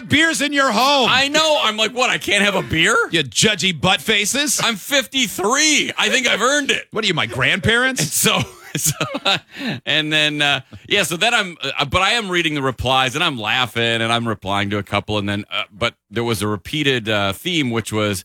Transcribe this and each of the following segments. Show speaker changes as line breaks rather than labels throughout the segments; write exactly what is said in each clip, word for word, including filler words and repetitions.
got beers in your home?
I know. I'm like, what? I can't have a beer?
You judgy butt faces.
I'm fifty-three. I think I've earned it.
What are you, my grandparents?
So, so and then, uh, yeah, so then I'm, uh, but I am reading the replies and I'm laughing and I'm replying to a couple. And then, uh, but there was a repeated uh, theme, which was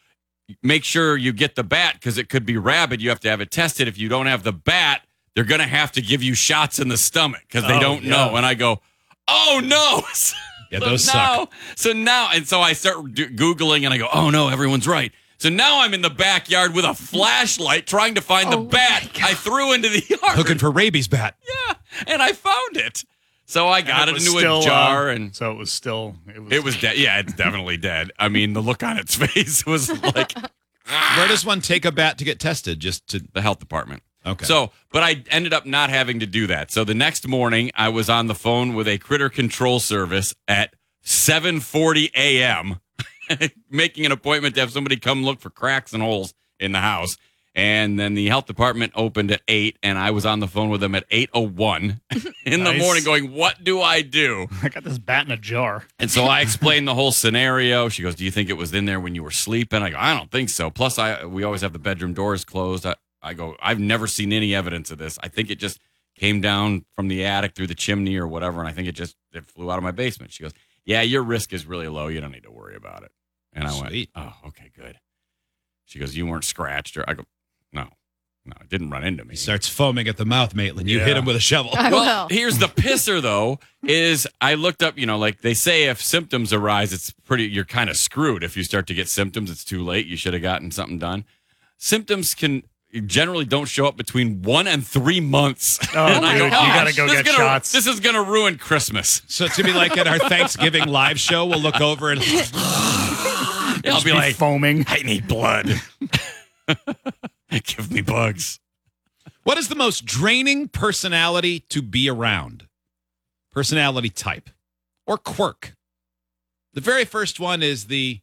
make sure you get the bat because it could be rabid. You have to have it tested. If you don't have the bat, they're going to have to give you shots in the stomach because they
Oh,
don't
yeah.
know. And I go, oh, no.
Yeah,
so
those
now,
suck.
So now, and so I start do- Googling and I go, oh, no, everyone's right. So now I'm in the backyard with a flashlight trying to find
Oh,
the bat I threw into the yard.
Looking for rabies bat.
Yeah, and I found it. So I got
And
it,
was
into
still,
a jar,
uh,
and
so it was still. It was.
it was dead. Yeah, it's definitely dead. I mean, the look on its face was like
Where does one take a bat to get tested? Just to
the health department.
okay.
So, but I ended up not having to do that. So the next morning, I was on the phone with a critter control service at seven forty a.m., making an appointment to have somebody come look for cracks and holes in the house. And then the health department opened at eight, and I was on the phone with them at eight oh one in the
Nice.
morning going, what do I do?
I got this bat in a jar.
And so I explained the whole scenario. She goes, do you think it was in there when you were sleeping? I go, I don't think so. Plus, I we always have the bedroom doors closed. I, I go, I've never seen any evidence of this. I think it just came down from the attic through the chimney or whatever, and I think it just it flew out of my basement. She goes, yeah, your risk is really low. You don't need to worry about it. And I
Sweet.
went, oh, okay, good. She goes, you weren't scratched? Or I go, no, no, it didn't run into me.
He starts foaming at the mouth, Maitland. You
Yeah.
hit him with a shovel.
I
Well,
will.
here's the pisser, though, is I looked up, you know, like they say if symptoms arise, it's pretty, you're kind of screwed. If you start to get symptoms, it's too late. You should have gotten something done. Symptoms can generally don't show up between one and three months.
Oh,
And I
dude,
go,
you gotta
this
go
is
get
gonna-
shots.
This is going to ruin Christmas.
So it's going to be like at our Thanksgiving live show. We'll look over and
I'll be like,
foaming.
I need blood. Give me bugs.
what is the most draining personality to be around? Personality type or quirk? The very first one is the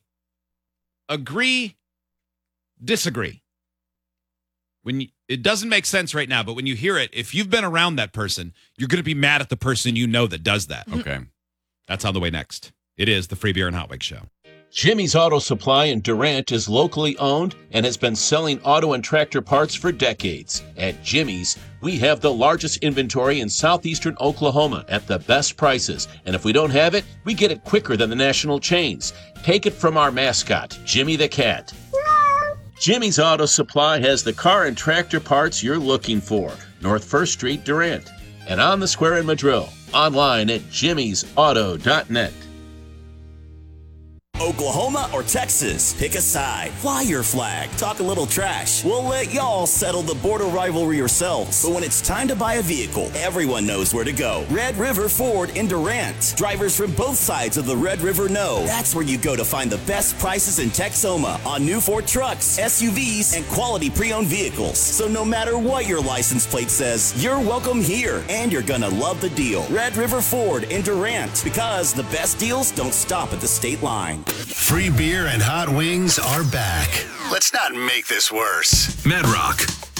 agree, disagree. When you, it doesn't make sense right now, but when you hear it, if you've been around that person, you're going to be mad at the person you know that does that.
Okay.
That's on the way next. It is the Free Beer and Hot Wings Show.
Jimmy's Auto Supply in Durant is locally owned and has been selling auto and tractor parts for decades. At Jimmy's, we have the largest inventory in southeastern Oklahoma at the best prices. And if we don't have it, we get it quicker than the national chains. Take it from our mascot, Jimmy the Cat. Jimmy's Auto Supply has the car and tractor parts you're looking for. North First Street, Durant. And on the square in Madrill. Online at jimmys auto dot net.
Oklahoma or Texas? Pick a side. Fly your flag. Talk a little trash. We'll let y'all settle the border rivalry yourselves. But when it's time to buy a vehicle, everyone knows where to go. Red River Ford in Durant. Drivers from both sides of the Red River know. That's where you go to find the best prices in Texoma on new Ford trucks, S U Vs, and quality pre-owned vehicles. So no matter what your license plate says, you're welcome here. And you're gonna love the deal. Red River Ford in Durant. Because the best deals don't stop at the state line.
Free beer and hot wings are back. Let's not make this worse.
Mad Rock.